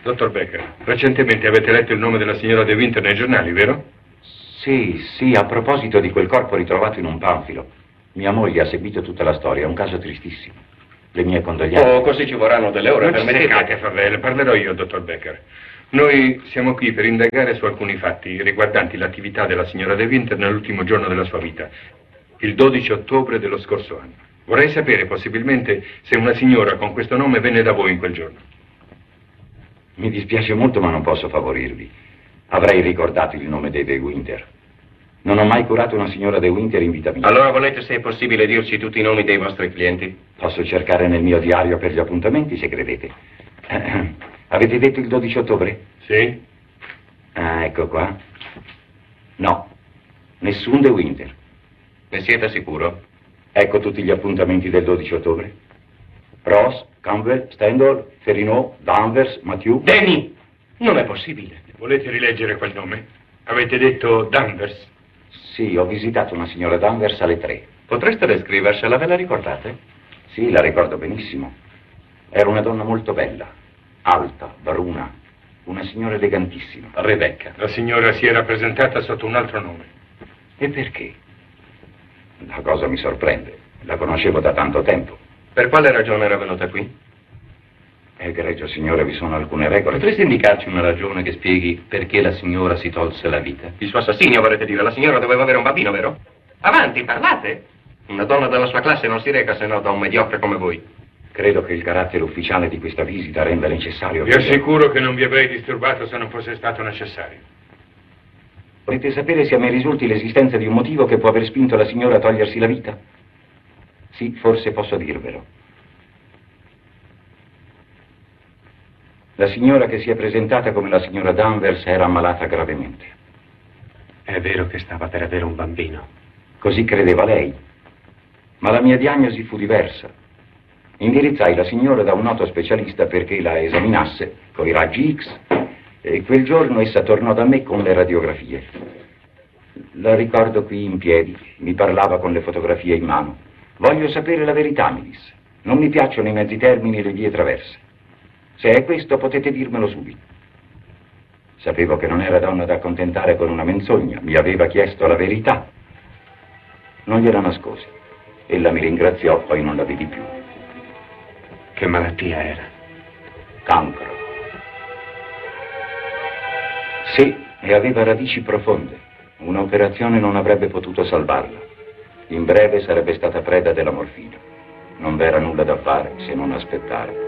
Dottor Becker, recentemente avete letto il nome della signora De Winter nei giornali, vero? Sì, a proposito di quel corpo ritrovato in un panfilo. Mia moglie ha seguito tutta la storia, è un caso tristissimo. Le mie condoglianze. Oh, così ci vorranno delle ore, permettete. Favel, parlerò io, dottor Becker. Noi siamo qui per indagare su alcuni fatti riguardanti l'attività della signora De Winter nell'ultimo giorno della sua vita, il 12 ottobre dello scorso anno. Vorrei sapere, possibilmente, se una signora con questo nome venne da voi in quel giorno. Mi dispiace molto, ma non posso favorirvi. Avrei ricordato il nome dei De Winter. Non ho mai curato una signora De Winter in vita mia. Allora volete, se è possibile, dirci tutti i nomi dei vostri clienti? Posso cercare nel mio diario per gli appuntamenti, se credete. Avete detto il 12 ottobre? Sì. Ah, ecco qua. No, nessun De Winter. Ne siete sicuro? Ecco tutti gli appuntamenti del 12 ottobre. Ross, Campbell, Stendhal, Ferrinot, Danvers, Mathieu. Denny! Non è possibile. Volete rileggere quel nome? Avete detto Danvers? Sì, ho visitato una signora Danvers alle 3. Potreste descriversela, ve la ricordate? Sì, la ricordo benissimo. Era una donna molto bella, alta, bruna, una signora elegantissima. Rebecca. La signora si era presentata sotto un altro nome. E perché? La cosa mi sorprende. La conoscevo da tanto tempo. Per quale ragione era venuta qui? Egregio signore, vi sono alcune regole. Potreste indicarci una ragione che spieghi perché la signora si tolse la vita? Il suo assassinio, vorrete dire? La signora doveva avere un bambino, vero? Avanti, parlate! Una donna della sua classe non si reca se no da un mediocre come voi. Credo che il carattere ufficiale di questa visita renda necessario... Vi assicuro che non vi avrei disturbato se non fosse stato necessario. Volete sapere se a me risulti l'esistenza di un motivo che può aver spinto la signora a togliersi la vita? Sì, forse posso dirvelo. La signora che si è presentata come la signora Danvers era ammalata gravemente. È vero che stava per avere un bambino. Così credeva lei. Ma la mia diagnosi fu diversa. Indirizzai la signora da un noto specialista perché la esaminasse coi raggi X e quel giorno essa tornò da me con le radiografie. La ricordo qui in piedi, mi parlava con le fotografie in mano. Voglio sapere la verità, mi disse. Non mi piacciono i mezzi termini e le vie traverse. Se è questo potete dirmelo subito. Sapevo che non era donna da accontentare con una menzogna, mi aveva chiesto la verità. Non gliela nascosi. Ella mi ringraziò, poi non la vidi più. Che malattia era? Cancro. Sì, e aveva radici profonde. Un'operazione non avrebbe potuto salvarla. In breve sarebbe stata preda della morfina. Non v'era nulla da fare se non aspettare.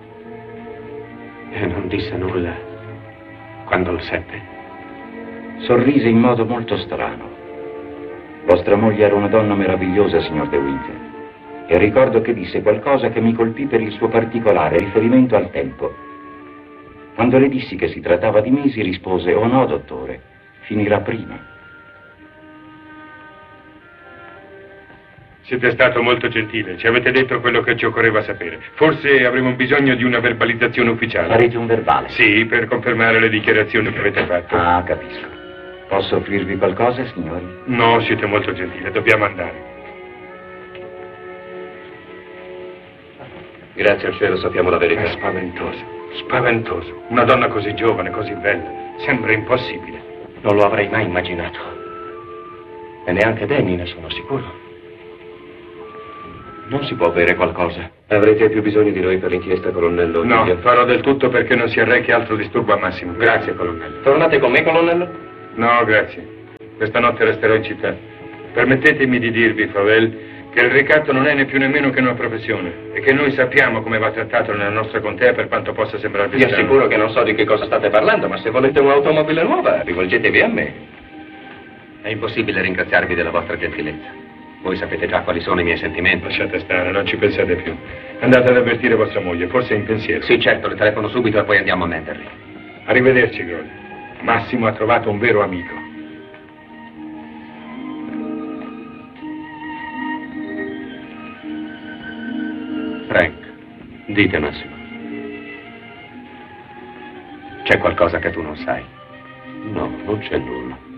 E non disse nulla quando lo seppe? Sorrise in modo molto strano. Vostra moglie era una donna meravigliosa, signor De Winter. E ricordo che disse qualcosa che mi colpì per il suo particolare riferimento al tempo. Quando le dissi che si trattava di mesi, rispose: "Oh no, dottore, finirà prima." Siete stato molto gentile, ci avete detto quello che ci occorreva sapere. Forse avremo bisogno di una verbalizzazione ufficiale. Farete un verbale? Sì, per confermare le dichiarazioni che avete fatto. Ah, capisco. Posso offrirvi qualcosa, signori? No, siete molto gentile, dobbiamo andare. Grazie al cielo sappiamo la verità. È spaventoso, spaventoso. Una donna così giovane, così bella. Sembra impossibile. Non lo avrei mai immaginato. E neanche Danny, ne sono sicuro. Non si può bere qualcosa. Avrete più bisogno di noi per l'inchiesta, colonnello? No, farò del tutto perché non si arrechi altro disturbo a Massimo. Grazie, colonnello. Tornate con me, colonnello? No, grazie. Questa notte resterò in città. Permettetemi di dirvi, Favel, che il ricatto non è né più nemmeno che una professione e che noi sappiamo come va trattato nella nostra contea, per quanto possa sembrarvi Vi strano. assicuro che non so di che cosa state parlando, ma se volete un'automobile nuova, rivolgetevi a me. È impossibile ringraziarvi della vostra gentilezza. Voi sapete già quali sono i miei sentimenti. Lasciate stare, non ci pensate più. Andate ad avvertire vostra moglie, forse è in pensiero. Sì, certo, le telefono subito e poi andiamo a Manderley. Arrivederci, Groll. Massimo ha trovato un vero amico. Frank, dite, Massimo. C'è qualcosa che tu non sai? No, non c'è nulla.